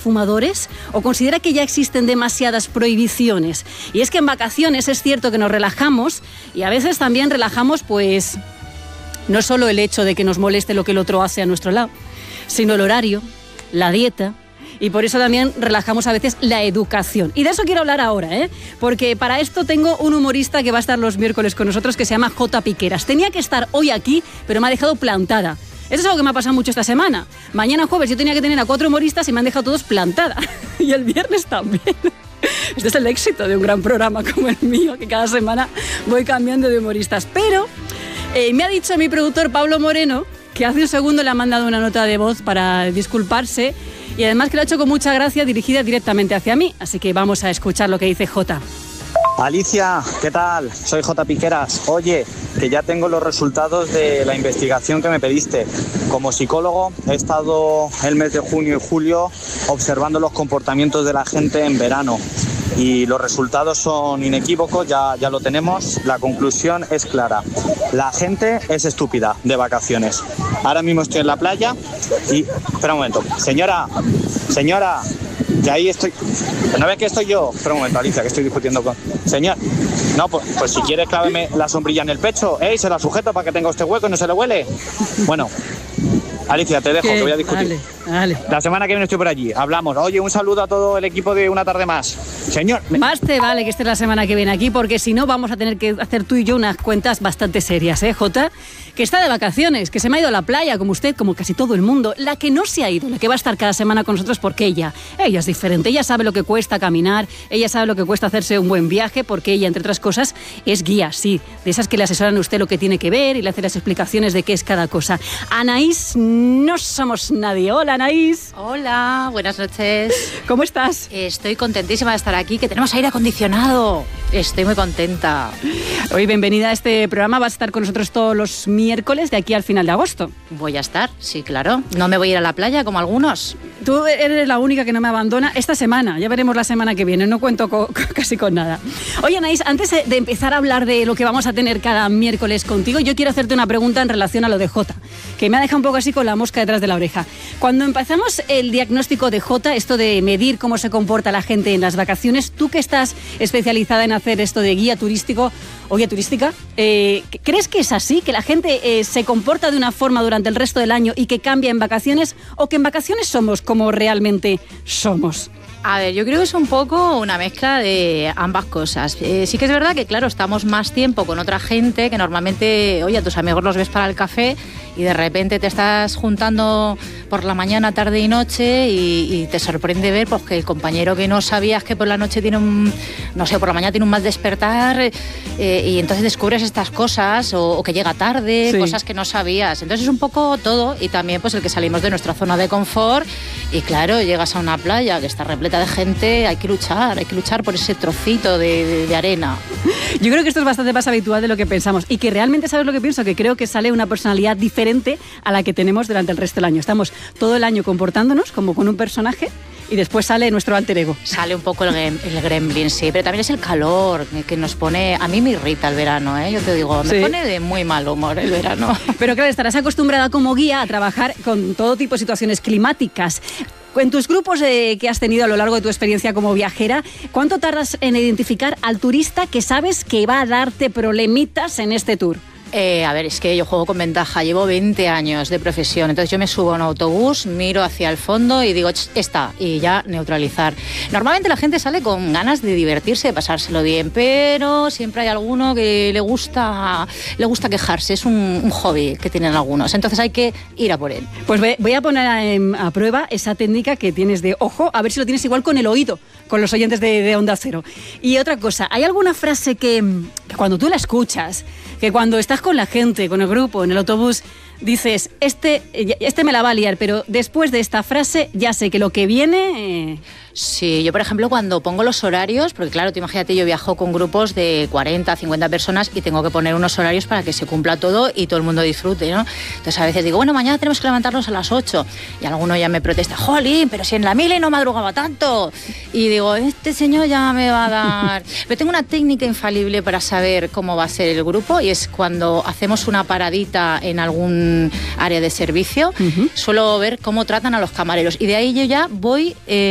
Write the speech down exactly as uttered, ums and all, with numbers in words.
fumadores o considera que ya existen demasiadas prohibiciones? Y es que en vacaciones es cierto que nos relajamos y a veces también relajamos, pues, no solo el hecho de que nos moleste lo que el otro hace a nuestro lado, sino el horario, la dieta. Y por eso también relajamos a veces la educación. Y de eso quiero hablar ahora, ¿eh? Porque para esto tengo un humorista que va a estar los miércoles con nosotros que se llama J. Piqueras. Tenía que estar hoy aquí, pero me ha dejado plantada. Eso es algo que me ha pasado mucho esta semana. Mañana jueves yo tenía que tener a cuatro humoristas y me han dejado todos plantada. Y el viernes también. Este es el éxito de un gran programa como el mío, que cada semana voy cambiando de humoristas. Pero eh, me ha dicho mi productor Pablo Moreno que hace un segundo le ha mandado una nota de voz para disculparse y además que lo ha hecho con mucha gracia, dirigida directamente hacia mí. Así que vamos a escuchar lo que dice J. Alicia, ¿qué tal? Soy J. Piqueras. Oye, que ya tengo los resultados de la investigación que me pediste. Como psicólogo he estado el mes de junio y julio observando los comportamientos de la gente en verano y los resultados son inequívocos, ya, ya lo tenemos. La conclusión es clara. La gente es estúpida de vacaciones. Ahora mismo estoy en la playa y... Espera un momento. Señora, señora... Y ahí estoy. ¿No ves que estoy yo? Espera un momento, Alicia, que estoy discutiendo con... Señor, no, pues, pues si quieres cláveme la sombrilla en el pecho, ¿eh? Y se la sujeto para que tenga este hueco y no se le huele. Bueno, Alicia, te dejo, que voy a discutir. Vale, vale. La semana que viene estoy por allí, hablamos. Oye, un saludo a todo el equipo de Una Tarde Más. Señor... Me... Más te vale que estés la semana que viene aquí, porque si no vamos a tener que hacer tú y yo unas cuentas bastante serias, ¿eh, Jota? Que está de vacaciones, que se me ha ido a la playa, como usted, como casi todo el mundo. La que no se ha ido, la que va a estar cada semana con nosotros, porque ella, ella es diferente. Ella sabe lo que cuesta caminar, ella sabe lo que cuesta hacerse un buen viaje, porque ella, entre otras cosas, es guía, sí. De esas que le asesoran a usted lo que tiene que ver y le hace las explicaciones de qué es cada cosa. Anaís, no somos nadie. Hola, Anaís. Hola, buenas noches. ¿Cómo estás? Estoy contentísima de estar aquí, que tenemos aire acondicionado. Estoy muy contenta. Hoy, bienvenida a este programa. Vas a estar con nosotros todos los miércoles de aquí al final de agosto. Voy a estar, sí, claro. No me voy a ir a la playa como algunos. Tú eres la única que no me abandona esta semana. Ya veremos la semana que viene. No cuento co- casi con nada. Oye, Anaís, antes de empezar a hablar de lo que vamos a tener cada miércoles contigo, yo quiero hacerte una pregunta en relación a lo de Jota, que me ha dejado un poco así con la mosca detrás de la oreja. Cuando empezamos el diagnóstico de Jota, esto de medir cómo se comporta la gente en las vacaciones, tú que estás especializada en hacer esto de guía turístico o guía turística, eh, ¿crees que es así? ¿Que la gente eh, se comporta de una forma durante el resto del año y que cambia en vacaciones? ¿O que en vacaciones somos como realmente somos? A ver, yo creo que es un poco una mezcla de ambas cosas. Eh, sí que es verdad que, claro, estamos más tiempo con otra gente que normalmente, oye, a tus amigos los ves para el café y de repente te estás juntando por la mañana, tarde y noche y, y te sorprende ver pues, que el compañero que no sabías que por la noche tiene un, no sé, por la mañana tiene un mal despertar eh, y entonces descubres estas cosas o, o que llega tarde, sí. Cosas que no sabías. Entonces es un poco todo y también pues el que salimos de nuestra zona de confort y, claro, llegas a una playa que está repleta de gente, hay que luchar, hay que luchar por ese trocito de, de, de arena. Yo creo que esto es bastante más habitual de lo que pensamos y que realmente, ¿sabes lo que pienso? Que creo que sale una personalidad diferente a la que tenemos durante el resto del año. Estamos todo el año comportándonos como con un personaje y después sale nuestro alter ego. Sale un poco el, el gremlin, sí, pero también es el calor que nos pone... A mí me irrita el verano, ¿eh? Yo te digo, me ¿sí? pone de muy mal humor el verano. Pero claro, estarás acostumbrada como guía a trabajar con todo tipo de situaciones climáticas. En tus grupos eh, que has tenido a lo largo de tu experiencia como viajera, ¿cuánto tardas en identificar al turista que sabes que va a darte problemitas en este tour? Eh, a ver, es que yo juego con ventaja, llevo veinte años de profesión, entonces yo me subo a un autobús, miro hacia el fondo y digo, está, y ya neutralizar. Normalmente la gente sale con ganas de divertirse, de pasárselo bien, pero siempre hay alguno que le gusta, le gusta quejarse, es un, un hobby que tienen algunos, entonces hay que ir a por él. Pues voy a poner a, a prueba esa técnica que tienes de ojo, a ver si lo tienes igual con el oído, con los oyentes de, de Onda Cero. Y otra cosa, ¿hay alguna frase que, que cuando tú la escuchas, que cuando estás con la gente, con el grupo, en el autobús, dices, este, este me la va a liar, pero después de esta frase ya sé que lo que viene... Eh... Sí, yo por ejemplo cuando pongo los horarios, porque claro, tú imagínate, yo viajo con grupos de cuarenta, cincuenta personas y tengo que poner unos horarios para que se cumpla todo y todo el mundo disfrute, ¿no? Entonces a veces digo, bueno, mañana tenemos que levantarnos a las ocho y alguno ya me protesta, jolín, pero si en la mili no madrugaba tanto. Y digo, este señor ya me va a dar... Pero tengo una técnica infalible para saber cómo va a ser el grupo y es cuando hacemos una paradita en algún área de servicio, uh-huh. Suelo ver cómo tratan a los camareros y de ahí yo ya voy... Eh,